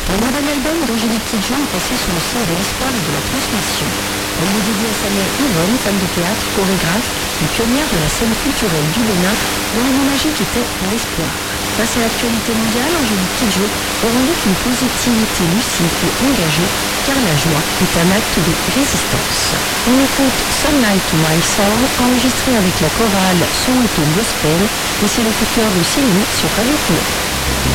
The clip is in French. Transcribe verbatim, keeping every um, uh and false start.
Un nouvel album d'Angélique Kidjo est passé sous le sceau de l'espoir et de la transmission. Elle le dédie à sa mère Yvonne, femme de théâtre, chorégraphe et pionnière de la scène culturelle du Bénin, dont le mot magique était l'espoir. Face à l'actualité mondiale, Angélique Kidjo revendique une positivité lucide et engagée, car la joie est un acte de résistance. On écoute Sunlight to My Soul, enregistré avec la chorale Soweto Gospel, et c'est le coup de cœur de Céline sur Radio Couleur.